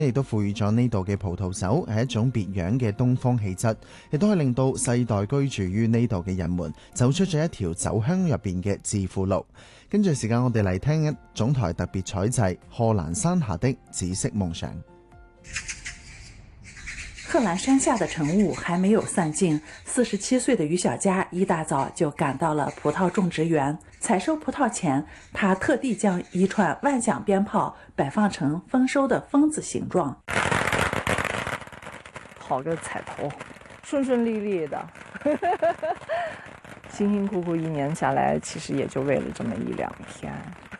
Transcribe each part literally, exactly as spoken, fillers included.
亦都賦予咗呢度嘅葡萄酒係一種別樣嘅東方氣質，亦都係令到世代居住於呢度嘅人們走出咗一條酒鄉入邊嘅致富路。跟住時間，我哋嚟聽一總台特別採製賀蘭山下的紫色夢想。 賀蘭山下的晨霧還沒有散盡，四十七歲的於小佳一大早就趕到了葡萄種植園。採收葡萄前，他特地將一串萬響鞭炮擺放成豐收的蜂子形狀。 跑着彩頭，順順利利的，辛辛苦苦一年下來，其實也就為了這麼一兩天。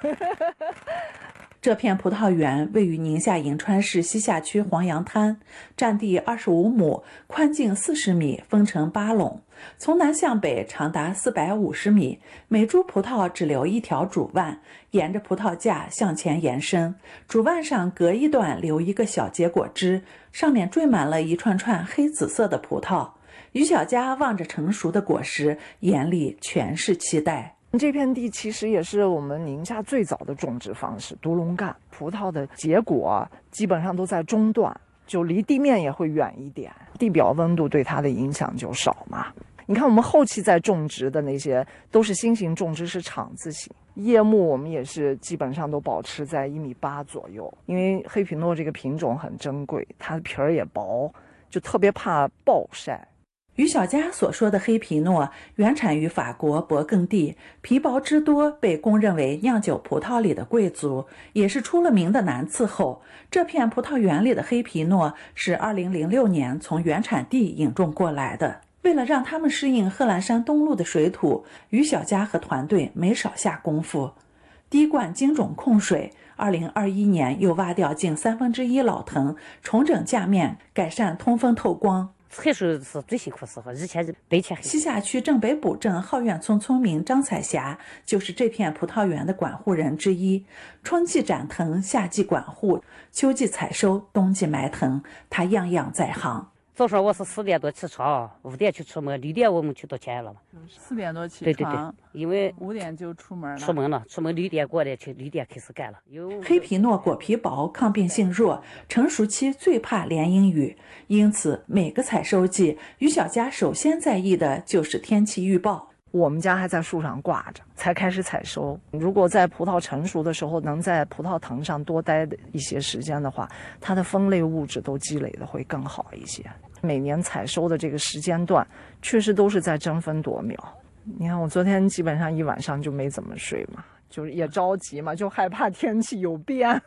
這片葡萄園位於寧夏銀川市西夏區黃楊灘，佔地二十五畝，寬徑四十米，分成八隴，從南向北長達四百五十米，每株葡萄只留一條主蔓，沿着葡萄架向前延伸，主蔓上隔一段留一個小結果枝，上面綴滿了一串串黑紫色的葡萄。於小佳望着成熟的果實，眼裡全是期待。 這片地其實也是我們寧夏最早的種植方式，獨龍幹。葡萄的結果基本上都在中段，就離地面也會遠一點，地表溫度對它的影響就少嘛。你看我們後期在種植的那些都是新型種植，是廠字型，葉木我們也是基本上都保持在一米八左右，因為黑皮諾這個品種很珍貴，它的皮兒也薄，就特別怕暴曬。 於小佳所說的黑皮諾原產於法國勃艮第，皮薄汁多，被公認為釀酒葡萄裡的貴族，也是出了名的難伺候。這片葡萄園裡的黑皮諾是二零零六年從原產地引種過來的。為了讓他們適應賀蘭山東路的水土，於小佳和團隊沒少下功夫。滴灌精種控水，二零二一年又挖掉近三分之一老藤，重整架面，改善通風透光。 採收是最辛苦時候，以前是白天黑。 西夏區正北堡鎮浩苑村村民張彩霞就是這片葡萄園的管護人之一。春季斬藤，夏季管護，秋季採收，冬季埋藤，他樣樣在行。 早上我是四點多起床，五點去出門，六點我們去到前了。 四點多起床， 對對對，因為五點就出門了。 出門了，出門六點過來去，六點開始幹了。有黑皮諾果皮薄，抗病性弱，成熟期最怕連陰雨，因此每個採收季，於小佳首先在意的就是天氣預報。 我們家還在樹上掛着，才開始採收。如果在葡萄成熟的時候，能在葡萄藤上多待一些時間的話，它的酚類物質都積累的會更好一些。每年採收的這個時間段，確實都是在爭分奪秒。你看我昨天基本上一晚上就沒怎麼睡嘛，就是也着急嘛，就害怕天氣有變。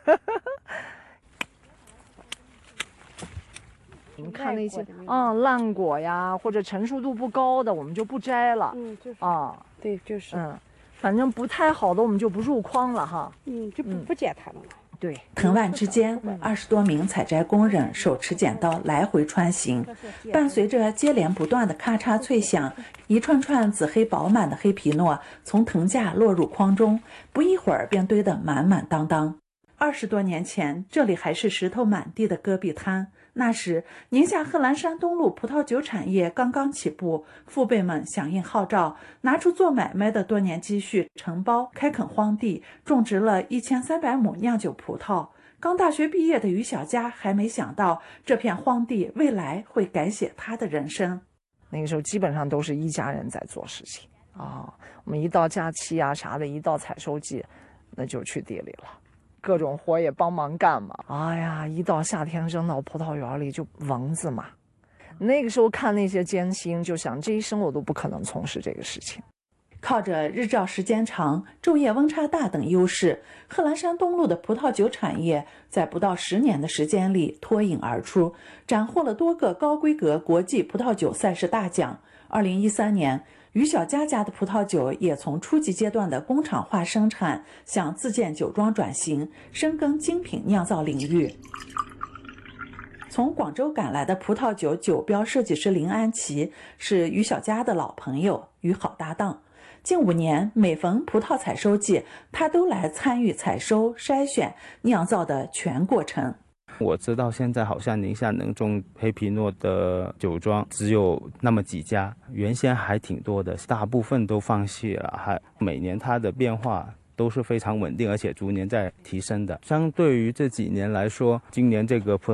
你看那些啊、嗯、爛果呀，或者成熟度不高的，我們就不摘了。 嗯，就是啊， 對，就是嗯，反正不太好的，我們就不入筐了哈。 嗯，就不不剪它了。 對， 藤蔓之間，二十多名採摘工人手持剪刀來回穿行，伴隨着接連不斷的咔嚓脆響，一串串紫黑飽滿的黑皮諾從藤架落入筐中，不一會兒便堆得滿滿當當。二十多年前，這裡還是石頭滿地的戈壁灘。那時，寧夏賀蘭山東路葡萄酒產業剛剛起步，父輩們響應號召，拿出做買賣的多年積蓄，承包開墾荒地，種植了一千三百畝釀酒葡萄。剛大學畢業的於小佳還沒想到，這片荒地未來會改寫他的人生。 那個時候基本上都是一家人在做事情啊，我們一到假期啊啥的，一到採收季，那就去地裡了。各種活也幫忙幹嘛。哎呀，一到夏天扔到葡萄園裡就蚊子嘛。那個時候看那些艱辛，就想這一生我都不可能從事這個事情。 靠着日照時間長、晝夜溫差大等優勢，賀蘭山東路的葡萄酒產業在不到十年的時間裡脫穎而出，斬獲了多個高規格國際葡萄酒賽事大獎。二零一三年，於小佳家的葡萄酒也從初級階段的工廠化生產向自建酒莊轉型，深耕精品釀造領域。從廣州趕來的葡萄酒酒標設計師林安琪是於小佳的老朋友與好搭檔。近五年，每逢葡萄採收季，他都來參與採收、篩選、釀造的全過程。 我知道現在好像寧夏能種黑皮諾的酒莊只有那麼幾家，原先還挺多的，大部分都放棄了。還每年它的變化都是非常稳定，而且逐年在提升的。相对于这几年来说，今年这个葡